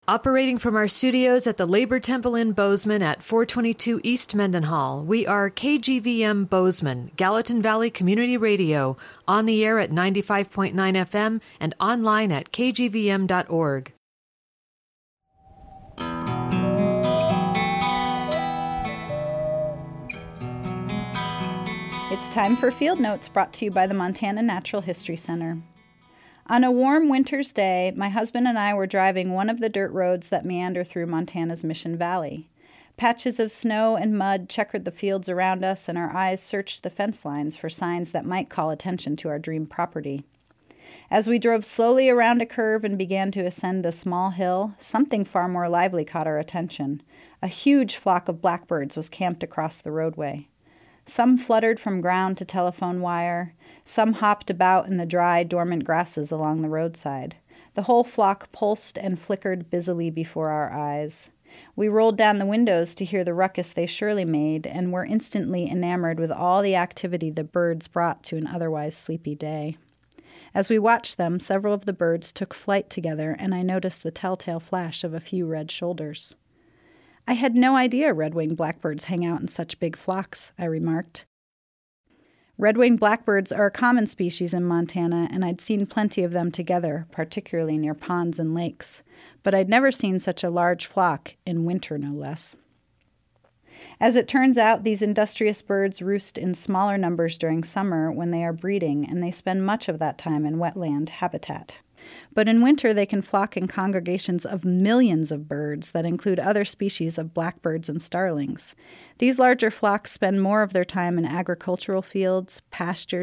Operating from our studios at the Labor Temple in Bozeman at 422 East Mendenhall, we are KGVM Bozeman, Gallatin Valley Community Radio, on the air at 95.9 FM and online at kgvm.org. It's time for Field Notes, brought to you by the Montana Natural History Center. On a warm winter's day, my husband and I were driving one of the dirt roads that meander through Montana's Mission Valley. Patches of snow and mud checkered the fields around us, and our eyes searched the fence lines for signs that might call attention to our dream property. As we drove slowly around a curve and began to ascend a small hill, something far more lively caught our attention. A huge flock of blackbirds was camped across the roadway. Some fluttered from ground to telephone wire. Some hopped about in the dry, dormant grasses along the roadside. The whole flock pulsed and flickered busily before our eyes. We rolled down the windows to hear the ruckus they surely made, and were instantly enamored with all the activity the birds brought to an otherwise sleepy day. As we watched them, several of the birds took flight together, and I noticed the telltale flash of a few red shoulders. "I had no idea red-winged blackbirds hang out in such big flocks," I remarked. Red-winged blackbirds are a common species in Montana, and I'd seen plenty of them together, particularly near ponds and lakes. But I'd never seen such a large flock, in winter no less. As it turns out, these industrious birds roost in smaller numbers during summer when they are breeding, and they spend much of that time in wetland habitat. But in winter, they can flock in congregations of millions of birds that include other species of blackbirds and starlings. These larger flocks spend more of their time in agricultural fields, pastures,